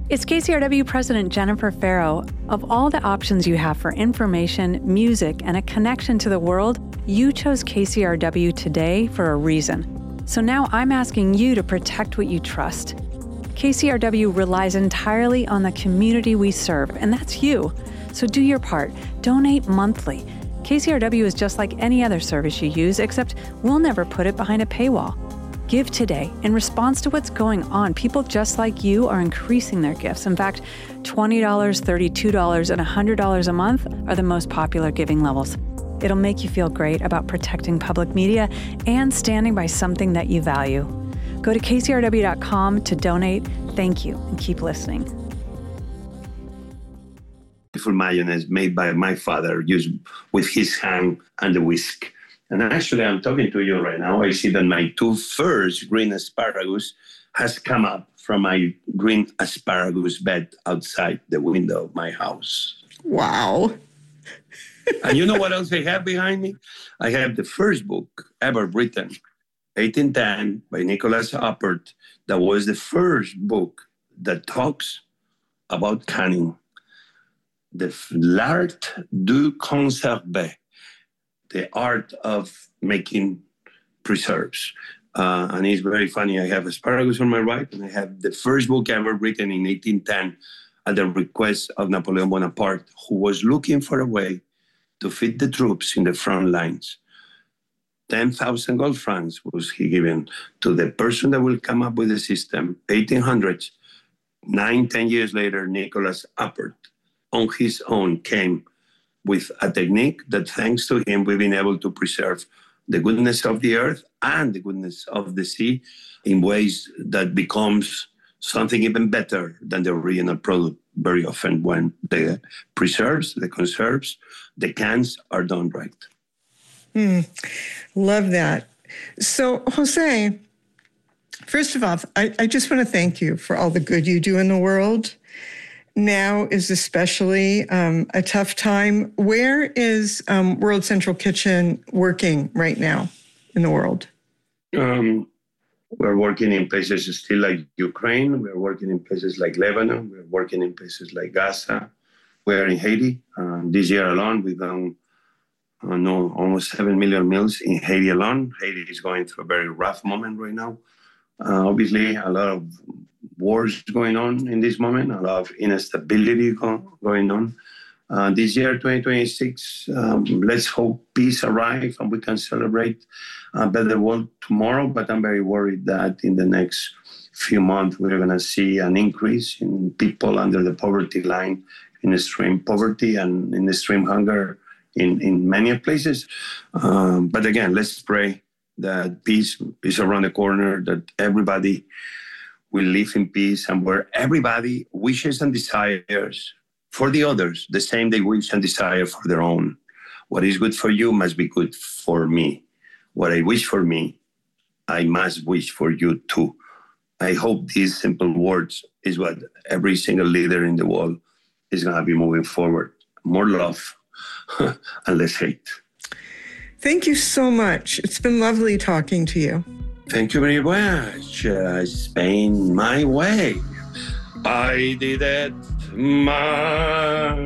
It's KCRW President Jennifer Farrow. Of all the options you have for information, music, and a connection to the world, you chose KCRW today for a reason. So now I'm asking you to protect what you trust. KCRW relies entirely on the community we serve, and that's you. So do your part. Donate monthly. KCRW is just like any other service you use, except we'll never put it behind a paywall. Give today. In response to what's going on, people just like you are increasing their gifts. In fact, $20, $32, and $100 a month are the most popular giving levels. It'll make you feel great about protecting public media and standing by something that you value. Go to kcrw.com to donate. Thank you, and keep listening. Beautiful mayonnaise made by my father, used with his hand and the whisk. And actually, I'm talking to you right now. I see that my two first green asparagus has come up from my green asparagus bed outside the window of my house. Wow. And you know what else I have behind me? I have the first book ever written, 1810, by Nicholas Appert. That was the first book that talks about canning. The l'art du conserver. The art of making preserves. And it's very funny. I have asparagus on my right, and I have the first book ever written in 1810 at the request of Napoleon Bonaparte, who was looking for a way to feed the troops in the front lines. 10,000 gold francs was he given to the person that will come up with the system. 1800s, 10 years later, Nicholas Appert, on his own, came with a technique that, thanks to him, we've been able to preserve the goodness of the earth and the goodness of the sea in ways that becomes something even better than the original product very often when the preserves, the conserves, the cans are done right. Love that. So, Jose, first of all, I just want to thank you for all the good you do in the world. Now is especially a tough time. Where is World Central Kitchen working right now in the world? We're working in places still like Ukraine. We're working in places like Lebanon. We're working in places like Gaza. We're in Haiti. This year alone, we've done almost 7 million meals in Haiti alone. Haiti is going through a very rough moment right now. Obviously, a lot of wars going on in this moment, a lot of instability going on. This year, 2026, let's hope peace arrives and we can celebrate a better world tomorrow. But I'm very worried that in the next few months, we're going to see an increase in people under the poverty line, in extreme poverty and in extreme hunger in many places. But again, let's pray that peace is around the corner, that everybody will live in peace, and where everybody wishes and desires for the others the same they wish and desire for their own. What is good for you must be good for me. What I wish for me, I must wish for you too. I hope these simple words is what every single leader in the world is going to be moving forward. More love and less hate. Thank you so much. It's been lovely talking to you. Thank you very much. Spain my way. I did it my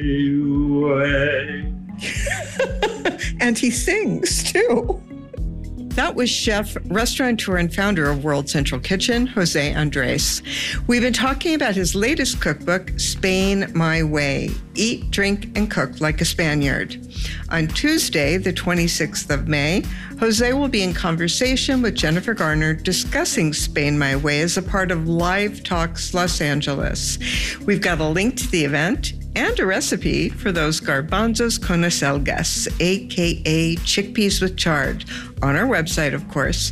way. And he sings too. That was chef, restaurateur, and founder of World Central Kitchen, Jose Andres. We've been talking about his latest cookbook, Spain My Way, Eat, Drink, and Cook Like a Spaniard. On Tuesday, the 26th of May, Jose will be in conversation with Jennifer Garner discussing Spain My Way as a part of Live Talks Los Angeles. We've got a link to the event and a recipe for those garbanzos con acelgas, a.k.a. chickpeas with chard, on our website, of course,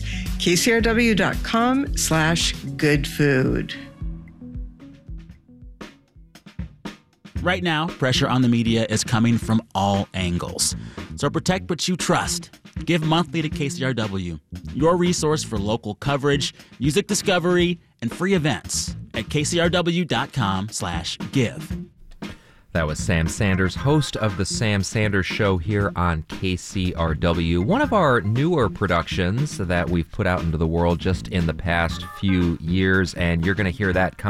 kcrw.com/goodfood. Right now, pressure on the media is coming from all angles. So protect what you trust. Give monthly to KCRW, your resource for local coverage, music discovery, and free events at kcrw.com/give. That was Sam Sanders, host of The Sam Sanders Show here on KCRW. One of our newer productions that we've put out into the world just in the past few years, and you're going to hear that coming